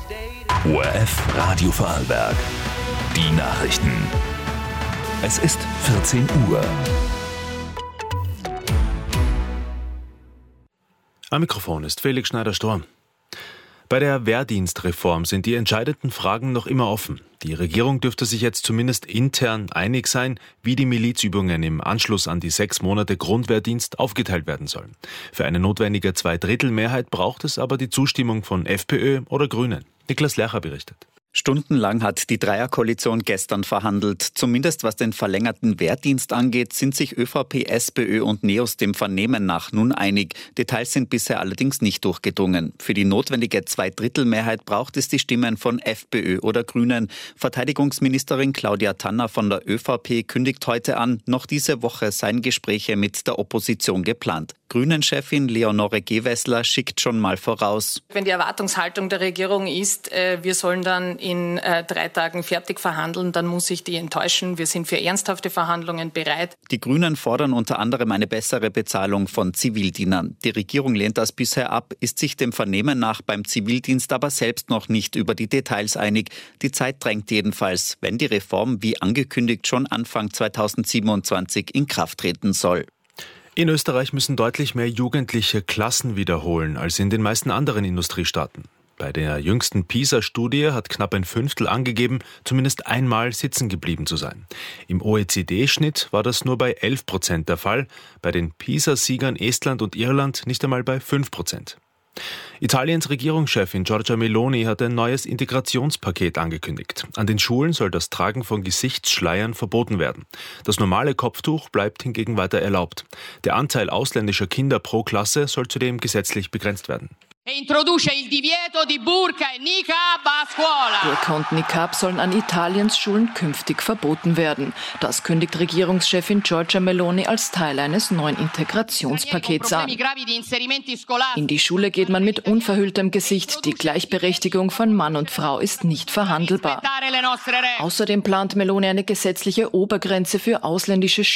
ORF Radio Vorarlberg. Die Nachrichten. Es ist 14 Uhr. Am Mikrofon ist Felix Schneider-Storm. Bei der Wehrdienstreform sind die entscheidenden Fragen noch immer offen. Die Regierung dürfte sich jetzt zumindest intern einig sein, wie die Milizübungen im Anschluss an die 6 Monate Grundwehrdienst aufgeteilt werden sollen. Für eine notwendige Zweidrittelmehrheit braucht es aber die Zustimmung von FPÖ oder Grünen. Niklas Lercher berichtet. Stundenlang hat die Dreierkoalition gestern verhandelt. Zumindest was den verlängerten Wehrdienst angeht, sind sich ÖVP, SPÖ und NEOS dem Vernehmen nach nun einig. Details sind bisher allerdings nicht durchgedrungen. Für die notwendige Zweidrittelmehrheit braucht es die Stimmen von FPÖ oder Grünen. Verteidigungsministerin Claudia Tanner von der ÖVP kündigt heute an, noch diese Woche seien Gespräche mit der Opposition geplant. Grünen-Chefin Leonore Gewessler schickt schon mal voraus. Wenn die Erwartungshaltung der Regierung ist, wir sollen dann in 3 Tagen fertig verhandeln, dann muss ich die enttäuschen. Wir sind für ernsthafte Verhandlungen bereit. Die Grünen fordern unter anderem eine bessere Bezahlung von Zivildienern. Die Regierung lehnt das bisher ab, ist sich dem Vernehmen nach beim Zivildienst aber selbst noch nicht über die Details einig. Die Zeit drängt jedenfalls, wenn die Reform wie angekündigt schon Anfang 2027 in Kraft treten soll. In Österreich müssen deutlich mehr Jugendliche Klassen wiederholen als in den meisten anderen Industriestaaten. Bei der jüngsten PISA-Studie hat knapp ein Fünftel angegeben, zumindest einmal sitzen geblieben zu sein. Im OECD-Schnitt war das nur bei 11% der Fall, bei den PISA-Siegern Estland und Irland nicht einmal bei 5%. Italiens Regierungschefin Giorgia Meloni hat ein neues Integrationspaket angekündigt. An den Schulen soll das Tragen von Gesichtsschleiern verboten werden. Das normale Kopftuch bleibt hingegen weiter erlaubt. Der Anteil ausländischer Kinder pro Klasse soll zudem gesetzlich begrenzt werden. Burka und Niqab sollen an Italiens Schulen künftig verboten werden. Das kündigt Regierungschefin Giorgia Meloni als Teil eines neuen Integrationspakets an. In die Schule geht man mit unverhülltem Gesicht. Die Gleichberechtigung von Mann und Frau ist nicht verhandelbar. Außerdem plant Meloni eine gesetzliche Obergrenze für ausländische